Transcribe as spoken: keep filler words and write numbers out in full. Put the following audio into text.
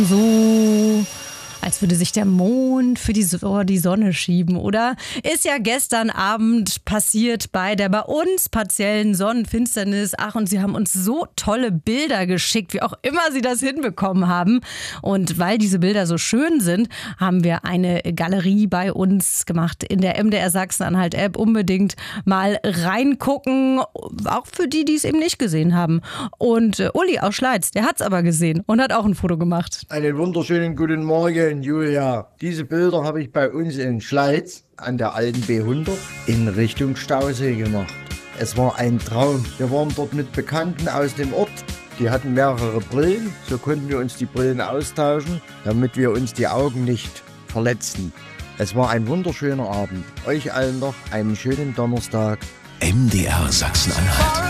So, als würde sich der Mond für die, vor die Sonne schieben, oder? Ist ja gestern Abend passiert bei der bei uns partiellen Sonnenfinsternis. Ach, und sie haben uns so tolle Bilder geschickt, wie auch immer sie das hinbekommen haben. Und weil diese Bilder so schön sind, haben wir eine Galerie bei uns gemacht in der M D R Sachsen-Anhalt-App. Unbedingt mal reingucken, auch für die, die es eben nicht gesehen haben. Und äh, Uli aus Schleiz, der hat es aber gesehen und hat auch ein Foto gemacht. Einen wunderschönen guten Morgen, Julia. Diese Bilder habe ich bei uns in Schleiz an der alten B hundert in Richtung Stausee gemacht. Es war ein Traum. Wir waren dort mit Bekannten aus dem Ort. Die hatten mehrere Brillen, so konnten wir uns die Brillen austauschen, damit wir uns die Augen nicht verletzten. Es war ein wunderschöner Abend. Euch allen noch einen schönen Donnerstag. M D R Sachsen-Anhalt.